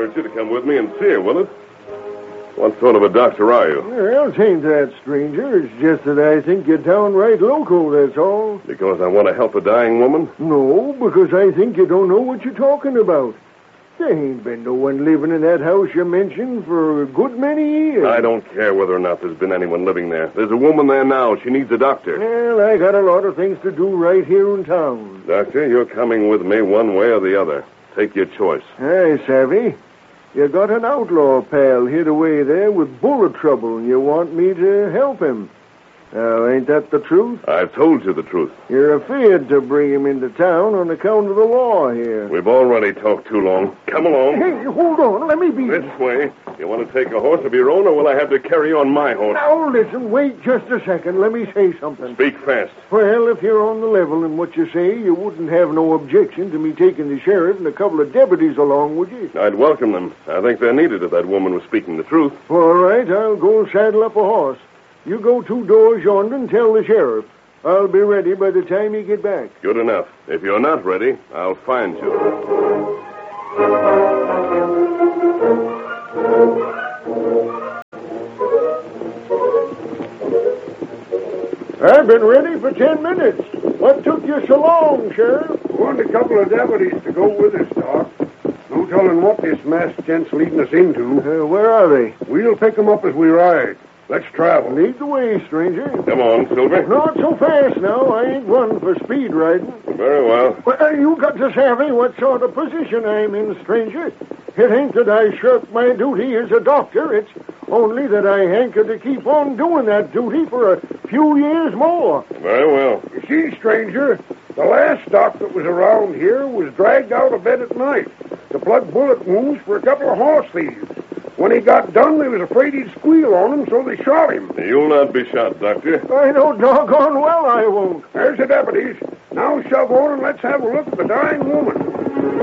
urge you to come with me and see her, will it? What sort of a doctor are you? Well, it ain't that, stranger. It's just that I think you're downright loco, that's all. Because I want to help a dying woman? No, because I think you don't know what you're talking about. There ain't been no one living in that house you mentioned for a good many years. I don't care whether or not there's been anyone living there. There's a woman there now. She needs a doctor. Well, I got a lot of things to do right here in town. Doctor, you're coming with me one way or the other. Take your choice. Hey, Savvy. You got an outlaw pal hid away there with bullet trouble, and you want me to help him. Now, ain't that the truth? I've told you the truth. You're afeard to bring him into town on account of the law here. We've already talked too long. Come along. Hey, hold on. Let me be... This way. You want to take a horse of your own, or will I have to carry you on my horse? Now, listen. Wait just a second. Let me say something. Speak fast. Well, if you're on the level in what you say, you wouldn't have no objection to me taking the sheriff and a couple of deputies along, would you? I'd welcome them. I think they're needed if that woman was speaking the truth. All right. I'll go saddle up a horse. You go 2 doors yonder and tell the sheriff. I'll be ready by the time you get back. Good enough. If you're not ready, I'll find you. I've been ready for 10 minutes. What took you so long, Sheriff? Wanted a couple of deputies to go with us, Doc. No telling what this masked gent's leading us into. Where are they? We'll pick them up as we ride. Let's travel. Lead the way, stranger. Come on, Silver. Not so fast now. I ain't one for speed riding. Very well. Well, you got to savvy what sort of position I'm in, stranger. It ain't that I shirk my duty as a doctor. It's only that I hanker to keep on doing that duty for a few years more. Very well. You see, stranger, the last doc that was around here was dragged out of bed at night to plug bullet wounds for a couple of horse thieves. When he got done, they was afraid he'd squeal on them, so they shot him. You'll not be shot, Doctor. I know doggone well I won't. There's the deputies. Now shove on and let's have a look at the dying woman.